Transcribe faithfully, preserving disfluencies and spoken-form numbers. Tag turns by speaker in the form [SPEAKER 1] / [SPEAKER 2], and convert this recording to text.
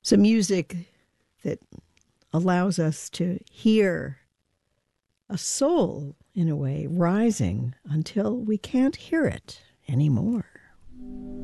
[SPEAKER 1] Some music that allows us to hear a soul, in a way, rising until we can't hear it anymore.